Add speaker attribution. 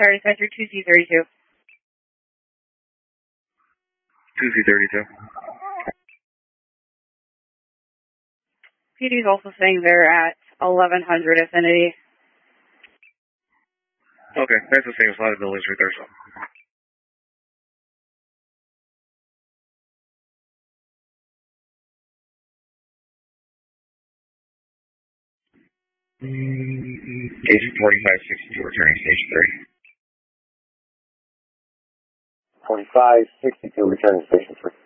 Speaker 1: sorry, Center 2C32.
Speaker 2: 2C32.
Speaker 1: PD is also saying they're at 1100 Affinity.
Speaker 2: Okay, that's the same as a lot of buildings right there, so. Agent 4562, returning station 3.
Speaker 3: 4562, returning station 3.